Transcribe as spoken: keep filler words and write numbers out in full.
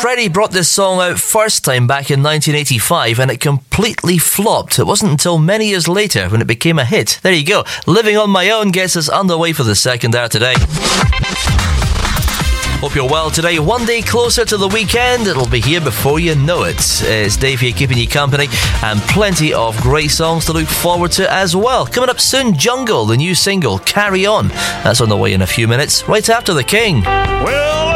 Freddie brought this song out first time back in nineteen eighty-five and it completely flopped. It wasn't until many years later when it became a hit. There you go. Living on My Own gets us underway for the second hour today. Hope you're well today. One day closer to the weekend. It'll be here before you know it. It's Dave here keeping you company and plenty of great songs to look forward to as well. Coming up soon, Jungle, the new single, Carry On. That's on the way in a few minutes, right after The King. Well,